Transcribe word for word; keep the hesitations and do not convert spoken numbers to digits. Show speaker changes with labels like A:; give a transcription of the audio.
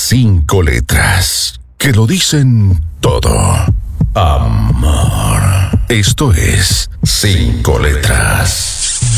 A: Cinco letras que lo dicen todo. Amor. Esto es Cinco Letras.